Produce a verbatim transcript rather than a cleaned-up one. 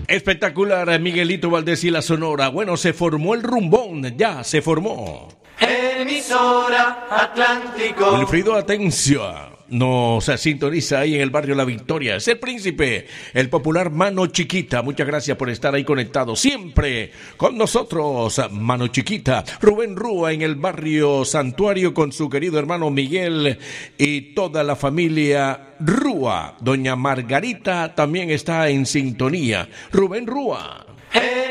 Espectacular, Miguelito Valdés y la Sonora. Bueno, se formó el rumbón, ya se formó. Emisora Atlántico. Wilfrido Atencio nos sintoniza ahí en el barrio La Victoria. Es el príncipe, el popular Mano Chiquita. Muchas gracias por estar ahí conectado siempre con nosotros, Mano Chiquita. Rubén Rúa en el barrio Santuario con su querido hermano Miguel y toda la familia Rúa. Doña Margarita también está en sintonía. Rubén Rúa.